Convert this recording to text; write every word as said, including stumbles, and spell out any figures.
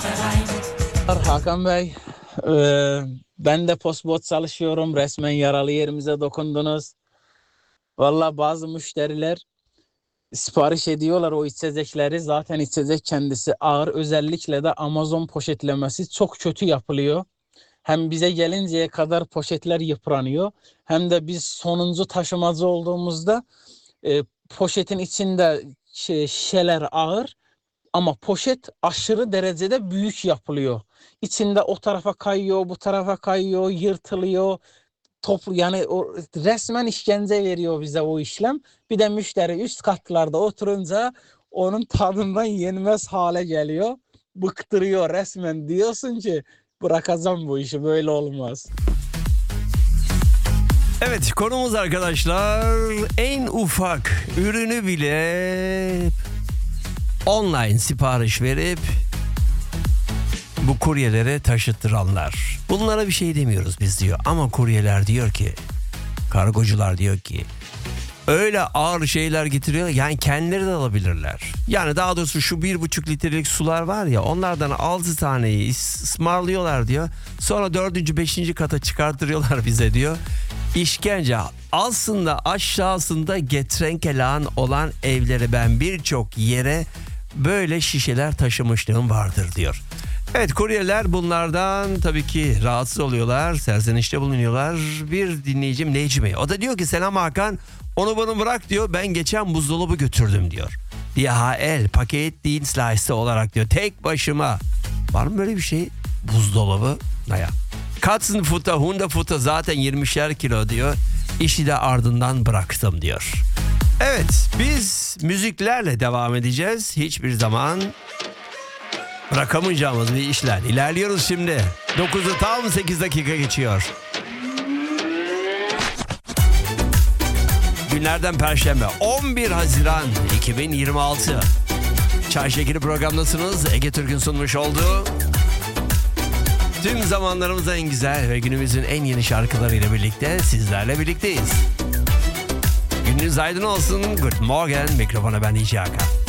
Hakan Bey, e, ben de postbot çalışıyorum. Resmen yaralı yerimize dokundunuz. Valla bazı müşteriler sipariş ediyorlar o içecekleri. Zaten içecek kendisi ağır. Özellikle de Amazon poşetlemesi çok kötü yapılıyor. Hem bize gelinceye kadar poşetler yıpranıyor. Hem de biz sonuncu taşımacı olduğumuzda e, poşetin içinde şey, şişeler ağır. Ama poşet aşırı derecede büyük yapılıyor. İçinde o tarafa kayıyor, bu tarafa kayıyor, yırtılıyor. Toplu yani o resmen işkence veriyor bize o işlem. Bir de müşteri üst katlarda oturunca onun tadından yenmez hale geliyor. Bıktırıyor resmen, diyorsun ki bırakacağım bu işi, böyle olmaz. Evet, konumuz arkadaşlar en ufak ürünü bile online sipariş verip bu kuryelere taşıttıranlar. Bunlara bir şey demiyoruz biz diyor ama kuryeler diyor ki, kargocular diyor ki öyle ağır şeyler getiriyor, yani kendileri de alabilirler. Yani daha doğrusu şu bir buçuk litrelik sular var ya, onlardan altı taneyi ısmarlıyorlar diyor. Sonra dördüncü beşinci kata çıkartırıyorlar bize diyor. İşkence. Aslında aşağısında getrenkelan olan evleri ben birçok yere böyle şişeler taşımışlığım vardır diyor. Evet, kuryeler bunlardan tabii ki rahatsız oluyorlar, serzenişte bulunuyorlar. Bir dinleyicim Necmi, o da diyor ki selam Hakan, onu bana bırak diyor, ben geçen buzdolabı götürdüm diyor. D H L paket dienstleister olarak diyor, tek başıma. Var mı böyle bir şey? Buzdolabı naya? Katzenfutter, Hundefutter zaten yirmişer kilo diyor. İşi de ardından bıraktım diyor. Evet, biz müziklerle devam edeceğiz. Hiçbir zaman bırakamayacağımız bir işler. İlerliyoruz şimdi. dokuzu tam sekiz dakika geçiyor. Günlerden Perşembe on bir Haziran iki bin yirmi altı. Çay Şekeri programdasınız. Ege Türk'ün sunmuş olduğu tüm zamanlarımızın en güzel ve günümüzün en yeni şarkılarıyla birlikte sizlerle birlikteyiz. Gününüz aydın olsun. Good morning. Mikrofona ben D J Hakan.